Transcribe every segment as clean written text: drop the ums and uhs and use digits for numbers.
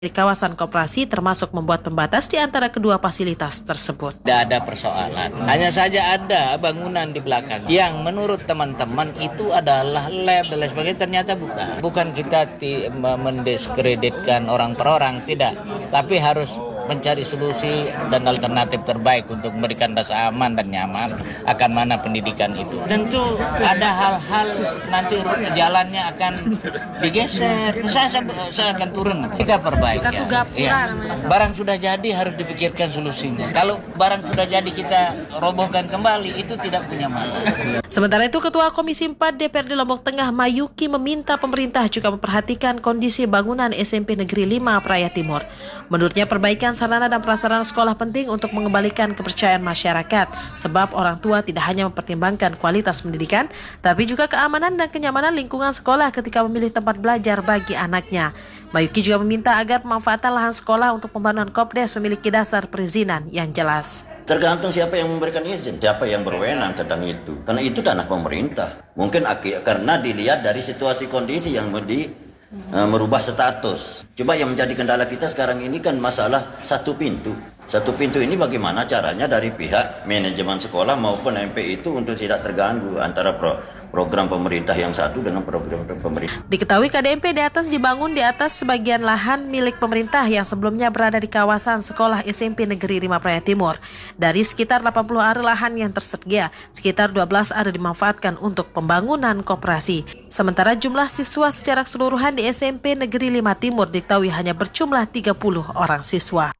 di kawasan koperasi termasuk membuat pembatas di antara kedua fasilitas tersebut. Tidak ada persoalan, hanya saja ada bangunan di belakang yang menurut teman-teman itu adalah lab dan lain sebagainya, ternyata bukan. Bukan kita mendiskreditkan orang per orang, tidak, tapi harus mencari solusi dan alternatif terbaik untuk memberikan rasa aman dan nyaman akan mana pendidikan itu. Tentu ada hal-hal nanti jalannya akan digeser. Saya akan turun. Kita perbaiki. Satu gapura ya. namanya. Barang sudah jadi harus dipikirkan solusinya. Kalau barang sudah jadi kita robohkan kembali, itu tidak punya makna. Sementara itu, Ketua Komisi 4 DPRD Lombok Tengah Mayuki meminta pemerintah juga memperhatikan kondisi bangunan SMP Negeri 5 Praia Timur. Menurutnya perbaikan sarana dan prasarana sekolah penting untuk mengembalikan kepercayaan masyarakat, sebab orang tua tidak hanya mempertimbangkan kualitas pendidikan, tapi juga keamanan dan kenyamanan lingkungan sekolah ketika memilih tempat belajar bagi anaknya. Mayuki juga meminta agar pemanfaatan lahan sekolah untuk pembangunan Kopdes memiliki dasar perizinan yang jelas. Tergantung siapa yang memberikan izin, siapa yang berwenang tentang itu. Karena itu tanah pemerintah. Mungkin karena dilihat dari situasi kondisi yang merubah status. Coba yang menjadi kendala kita sekarang ini kan masalah satu pintu. Satu pintu ini bagaimana caranya dari pihak manajemen sekolah maupun MP itu untuk tidak terganggu antara program pemerintah yang satu dengan program pemerintah. Diketahui KDMP di atas dibangun di atas sebagian lahan milik pemerintah yang sebelumnya berada di kawasan sekolah SMP Negeri 5 Praia Timur. Dari sekitar 80 are lahan yang tersedia, sekitar 12 are dimanfaatkan untuk pembangunan koperasi. Sementara jumlah siswa secara keseluruhan di SMP Negeri 5 Timur diketahui hanya berjumlah 30 orang siswa.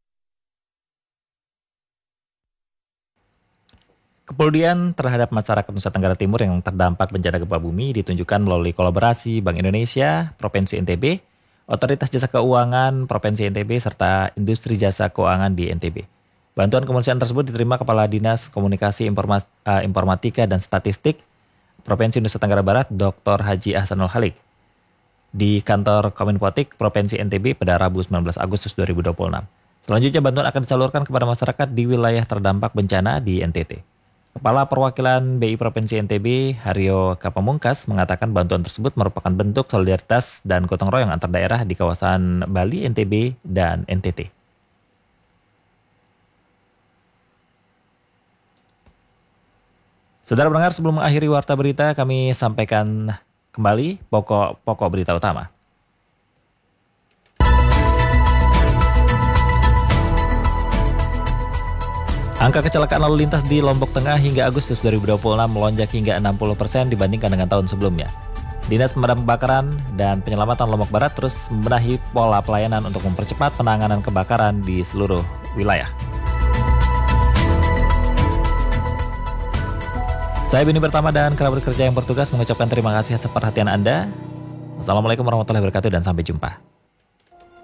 Kepedulian terhadap masyarakat Nusa Tenggara Timur yang terdampak bencana gempa bumi ditunjukkan melalui kolaborasi Bank Indonesia, Provinsi NTB, Otoritas Jasa Keuangan Provinsi NTB, serta Industri Jasa Keuangan di NTB. Bantuan kemanusiaan tersebut diterima Kepala Dinas Komunikasi Informatika dan Statistik Provinsi Nusa Tenggara Barat, Dr. Haji Ahsanul Halik, di kantor Kominfotik Provinsi NTB pada Rabu 19 Agustus 2026. Selanjutnya bantuan akan disalurkan kepada masyarakat di wilayah terdampak bencana di NTT. Kepala Perwakilan BI Provinsi NTB, Haryo Kapamungkas, mengatakan bantuan tersebut merupakan bentuk solidaritas dan gotong royong antar daerah di kawasan Bali, NTB, dan NTT. Saudara pendengar, sebelum mengakhiri warta berita, kami sampaikan kembali pokok berita utama. Angka kecelakaan lalu lintas di Lombok Tengah hingga Agustus 2026 melonjak hingga 60% dibandingkan dengan tahun sebelumnya. Dinas Pemadam Kebakaran dan Penyelamatan Lombok Barat terus membenahi pola pelayanan untuk mempercepat penanganan kebakaran di seluruh wilayah. Saya Beni Pertama dan kerabat kerja yang bertugas mengucapkan terima kasih atas perhatian Anda. Wassalamualaikum warahmatullahi wabarakatuh dan sampai jumpa.